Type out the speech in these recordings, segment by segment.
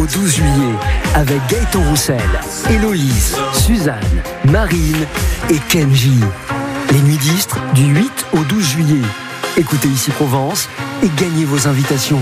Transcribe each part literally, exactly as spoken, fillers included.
au douze juillet avec Gaëtan Roussel, Héloïse, Suzanne, Marine et Kenji. Les Nuits d'Istres du huit au douze juillet. Écoutez Ici Provence et gagnez vos invitations.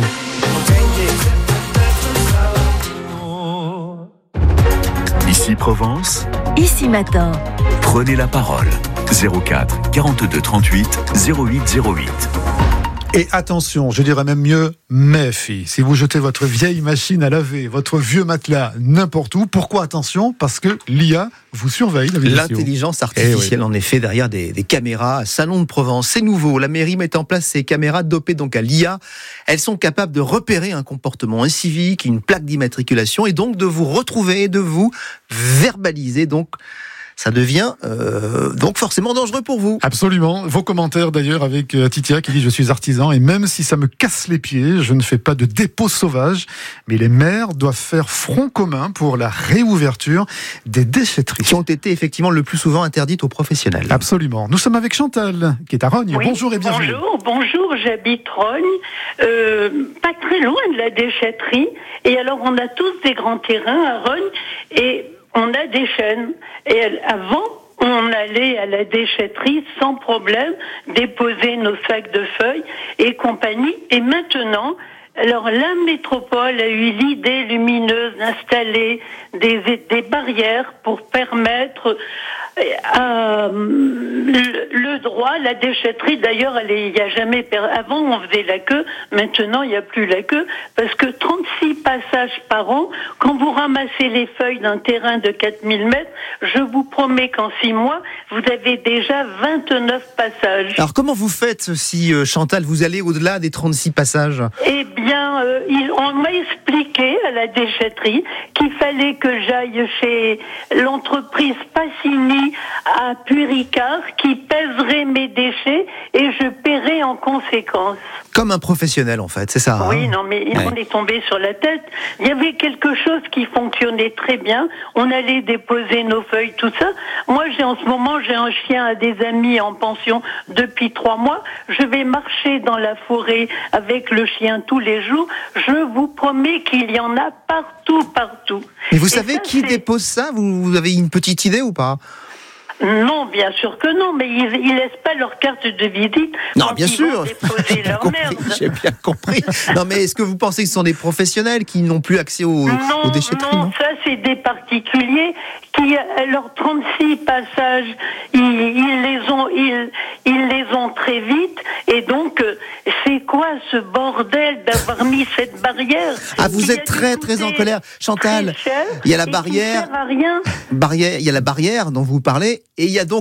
Ici Provence, Ici Matin. prenez la parole. zéro quatre quarante-deux trente-huit zéro huit zéro huit. Et attention, je dirais même mieux, méfie. Si vous jetez votre vieille machine à laver, votre vieux matelas, n'importe où, pourquoi attention ? Parce que l'I A vous surveille. La L'intelligence artificielle, eh oui. en effet, derrière des, des caméras à Salon de Provence. C'est nouveau. La mairie met en place ces caméras dopées donc à l'I A. Elles sont capables de repérer un comportement incivique, une plaque d'immatriculation, et donc de vous retrouver, de vous verbaliser. Donc, ça devient euh, donc forcément dangereux pour vous. Absolument. Vos commentaires d'ailleurs avec euh, Titia qui dit « Je suis artisan et même si ça me casse les pieds, je ne fais pas de dépôt sauvage. Mais les maires doivent faire front commun pour la réouverture des déchetteries. » Qui ont été effectivement le plus souvent interdites aux professionnels. Absolument. Nous sommes avec Chantal qui est à Rognes. Oui, bonjour et bienvenue. Bonjour, bonjour, j'habite Rognes, euh, pas très loin de la déchetterie. Et alors on a tous des grands terrains à Rognes et on a des chaînes. Et avant, on allait à la déchetterie sans problème, déposer nos sacs de feuilles et compagnie. Et maintenant, alors la métropole a eu l'idée lumineuse d'installer des, des barrières pour permettre euh, le, le droit, la déchetterie. D'ailleurs, il n'y a jamais. Avant, on faisait la queue. Maintenant, il n'y a plus la queue parce que trente-six passages par an. Quand vous ramassez les feuilles d'un terrain de quatre mille mètres, je vous promets qu'en six mois, vous avez déjà vingt-neuf passages. Alors, comment vous faites si, euh, Chantal, vous allez au-delà des trente-six passages ? Eh bien, euh, il, on m'a expliqué à la déchetterie qu'il fallait que j'aille chez l'entreprise Passini à Puricard qui pèserait mes déchets et je paierai en conséquence. Comme un professionnel, en fait, c'est ça. Oui, hein non, mais ouais. on est tombé sur la tête. Il y avait quelque chose qui fonctionnait très bien. On allait déposer nos feuilles, tout ça. Moi, j'ai en ce moment, j'ai un chien à des amis en pension depuis trois mois. Je vais marcher dans la forêt avec le chien tous les jours. Je vous promets qu'il y en a partout, partout. Et vous Et savez ça, qui c'est... dépose ça ? vous, vous avez une petite idée ou pas ? Non, bien sûr que non, mais ils, ils laissent pas leur carte de visite. Non, quand bien ils sûr. vont déposer J'ai bien leur compris, merde. j'ai bien compris. Non, mais est-ce que vous pensez que ce sont des professionnels qui n'ont plus accès aux, Non, aux déchetteries, non, non ça c'est des particuliers qui, à leurs trente-six passages, ils, ils les ont, ils, ils les ont très vite. Et donc, euh, c'est quoi ce bordel d'avoir mis cette barrière ? Ah, vous qui êtes a très, dû très en coûter colère. Chantal, très cher il y a la et qui barrière. sert à rien. barrière. Il y a la barrière dont vous parlez, et il y a donc